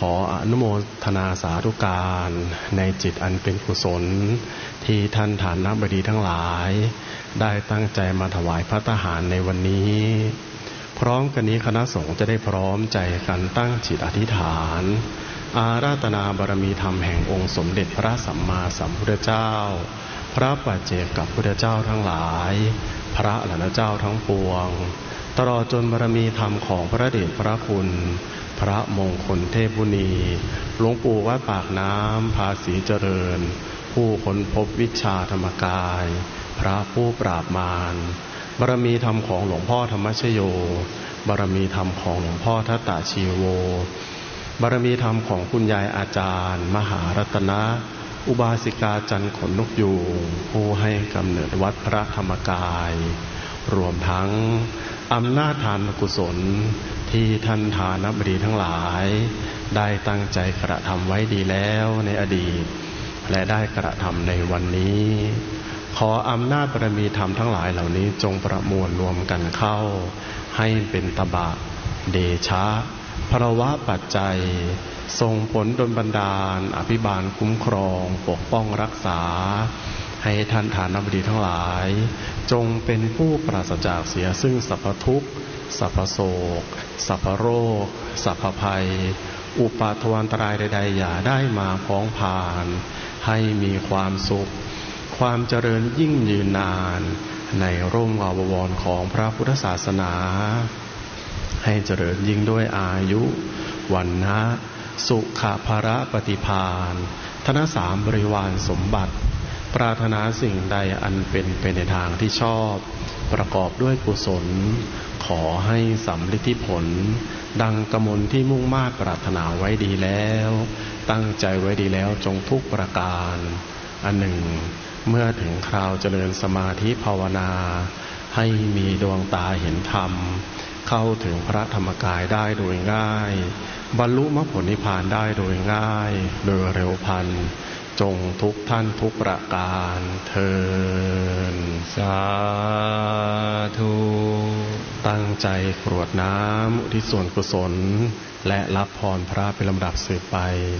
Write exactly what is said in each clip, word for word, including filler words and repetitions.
ออนุโมทนาสาธุการในจิตอันเป็นกุศลที่ท่านฐานบดีทั้งหลายได้ตั้งใจมาถวายภัตตาหารในวันนี้พร้อมกันนี้คณะสงฆ์จะได้พร้อมใจกันตั้งจิตอธิษฐานอาราธนาบารมีธรรมแห่งองค์สมเด็จพระสัมมาสัมพุทธเจ้าพระปัจเจกพุทธเจ้าทั้งหลายพระอรหันตเจ้าทั้งปวงตลอดจนบารมีธรรมของพระเดชพระคุณพระมงคลเทพมุนีหลวงปู่วัดปากน้ำภาษีเจริญผู้ค้นพบวิชาธรรมกายพระผู้ปราบมารบารมีธรรมของหลวงพ่อธรรมชโยบารมีธรรมของหลวงพ่อทัตตชีโวบารมีธรรมของคุณยายอาจารย์มหารัตนะอุบาสิกาจันทร์ขนนกยูงผู้ให้กำเนิดวัดพระธรรมกายรวมทั้งอำนาจทานกุศลที่ท่านทานบดีทั้งหลายได้ตั้งใจกระทำไว้ดีแล้วในอดีตและได้กระทำในวันนี้ขออำนาจบารมีธรรมทั้งหลายเหล่านี้จงประมวลรวมกันเข้าให้เป็นตบะเดชะภรวะปัจจัยส่งผลดลบันดาลอภิบาลคุ้มครองปกป้องรักษาให้ท่านฐานบดีทั้งหลายจงเป็นผู้ปราศจากเสียซึ่งสรรพทุกข์สรรพโศกสรรพโรคสรรพภัยอุปาทวันตรายใดๆอย่าได้มาพ้องผ่านให้มีความสุขความเจริญยิ่งยืนนานในร่มเงาบวรของพระพุทธศาสนาให้เจริญยิ่งด้วยอายุวันนะสุขภระปฏิภาณธนสามบริวารสมบัติปรารถนาสิ่งใดอันเป็นไปในทางที่ชอบประกอบด้วยกุศลขอให้สำลิดผลดังกมลที่มุ่งมา่ปรารถนาไว้ดีแล้วตั้งใจไว้ดีแล้วจงทุกประการอันหนึ่งเมื่อถึงคราวเจริญสมาธิภาวนาให้มีดวงตาเห็นธรรมเข้าถึงพระธรรมกายได้โดยง่ายบรรลุมรรคผลนิพพานได้โดยง่ายโดยเร็วพลันจงทุกท่านทุกประการเทินสาธุตั้งใจกรวดน้ำอุทิศส่วนกุศลและรับพรพระเป็นลำดับสืบไป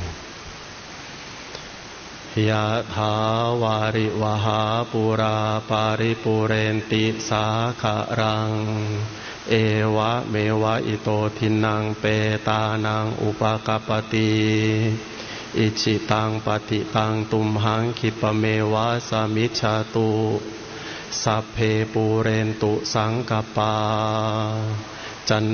ยะถาวาริวหาปุราปาริปุเรนติสาขะรังเอวะเมวะอิโตทินังเปตานังอุปกัปปติอิจิตังปฏิตังตุมหังคิปเมวะสมิจฉาตุสัพเพปูเรนตุสังกปาจัน